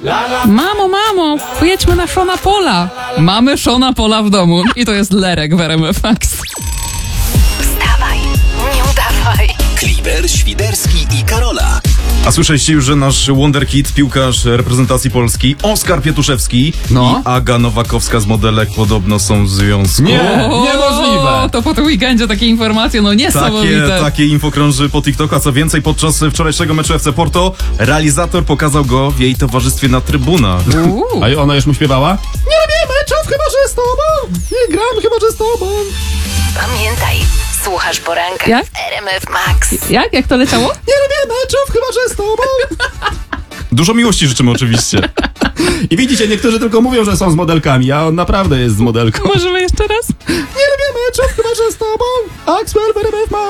Mamo, pojedźmy na Shona Paula. Mamy Shona Paula w domu i to jest Lerek w RMF Max. Wstawaj, nie udawaj. Kliber, Świderski i Karola. A słyszeliście już, że nasz wonderkid, piłkarz reprezentacji Polski, Oskar Pietuszewski No. i Aga Nowakowska z modelek podobno są w związku. Nie, niemożliwe. To po tym weekendzie takie informacje, no niesamowite. Takie info krąży po TikToku, a co więcej, podczas wczorajszego meczu FC Porto realizator pokazał go w jej towarzystwie na trybunach. A ona już mu śpiewała? Nie robię meczów, chyba że z tobą. Nie gram, chyba że z tobą. Pamiętaj, słuchasz poranka Jak? w RMF Max. Jak to leciało? Nie robię meczów, chyba że z tobą. Dużo miłości życzymy oczywiście. I widzicie, niektórzy tylko mówią, że są z modelkami, a on naprawdę jest z modelką. Możemy jeszcze raz? Nie robię meczów, chyba że z tobą. Axwell w RMF Max.